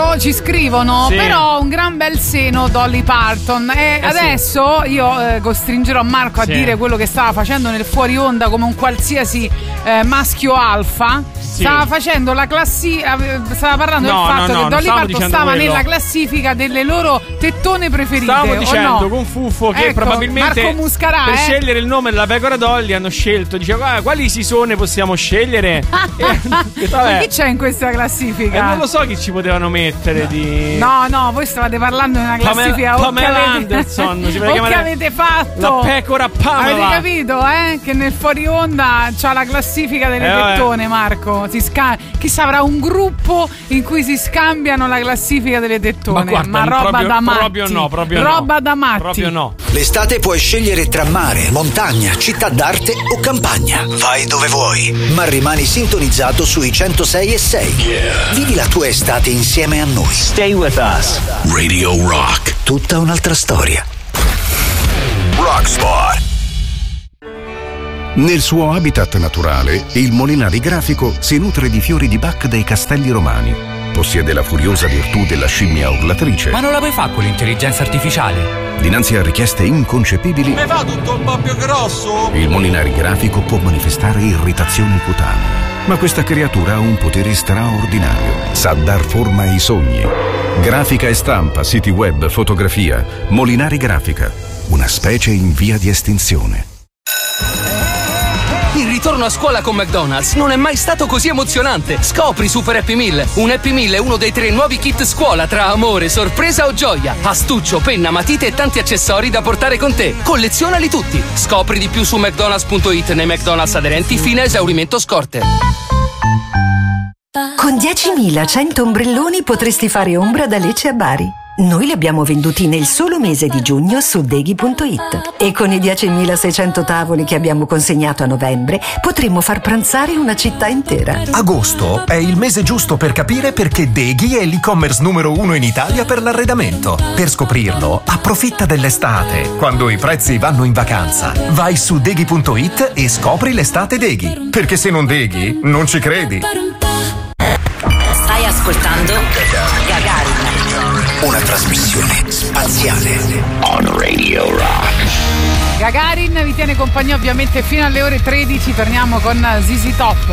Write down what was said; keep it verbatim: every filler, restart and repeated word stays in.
Marco ci scrivono, sì. Però un gran bel seno Dolly Parton. E eh adesso sì. io eh, costringerò Marco a sì. dire quello che stava facendo nel fuori onda come un qualsiasi eh, maschio alfa. Sì. Stava facendo la classifica, stava parlando no, del fatto no, no, che Dolly Parton stava quello. nella classifica delle loro tettone preferite. Stavo dicendo no? con Fuffo che ecco, probabilmente Marco Muscarà, per eh? scegliere il nome della pecora Dolly hanno scelto, diceva ah, quali sisone possiamo scegliere? e, Ma chi c'è in questa classifica? Eh, non lo so chi ci potevano mettere di. No, no, voi stavate parlando di una classifica Pamela, Pamela avete... Anderson si o che avete fatto la pecora Pamela. Avete capito, eh? Che nel fuori onda c'ha la classifica delle eh, tettone, Marco. Si sca... Chissà, avrà un gruppo in cui si scambiano la classifica delle tettone. Ma, guarda, Ma roba proprio, da matti. Proprio no, proprio roba no. da matti. Proprio no. L'estate puoi scegliere tra mare, montagna, città d'arte o campagna. Vai dove vuoi, ma rimani sintonizzato sui centosei e sei. Yeah. Vivi la tua estate insieme a noi. Stay with us. Radio Rock. Tutta un'altra storia. Rockspot. Nel suo habitat naturale, il Molinari Grafico si nutre di fiori di Bach dei Castelli Romani. Possiede la furiosa virtù della scimmia urlatrice. Ma non la puoi fare con l'intelligenza artificiale? Dinanzi a richieste inconcepibili, mi fa tutto un po' più grosso? Il Molinari Grafico può manifestare irritazioni cutanee. Ma questa creatura ha un potere straordinario. Sa dar forma ai sogni. Grafica e stampa, siti web, fotografia. Molinari Grafica. Una specie in via di estinzione. Il ritorno a scuola con McDonald's non è mai stato così emozionante. Scopri Super Happy Meal. Un Happy Meal è uno dei tre nuovi kit scuola tra amore, sorpresa o gioia. Astuccio, penna, matite e tanti accessori da portare con te. Collezionali tutti. Scopri di più su mcdonalds punto it nei McDonald's aderenti fino a esaurimento scorte. Con diecimilacento ombrelloni potresti fare ombra da Lecce a Bari. Noi li abbiamo venduti nel solo mese di giugno su deghi punto it e con i diecimilaseicento tavoli che abbiamo consegnato a novembre potremmo far pranzare una città intera. Agosto è il mese giusto per capire perché Deghi è l'e-commerce numero uno in Italia per l'arredamento. Per scoprirlo, approfitta dell'estate, quando i prezzi vanno in vacanza. Vai su deghi punto it e scopri l'estate Deghi, perché se non Deghi, non ci credi. Stai ascoltando Gagarin. Una trasmissione spaziale. On Radio Rock. Gagarin vi tiene compagnia ovviamente fino alle ore tredici. Torniamo con Z Z Top.